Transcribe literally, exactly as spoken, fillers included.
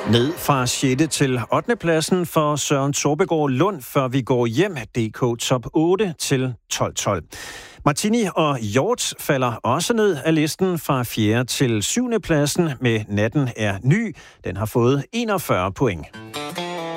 Ned fra sjette til ottende pladsen for Søren Torbegaard Lund, før vi går hjem. D K top otte til tolv tolv. Martini og Hjort falder også ned af listen fra fjerde til syvende pladsen med Natten er ny. Den har fået enogfyrre point.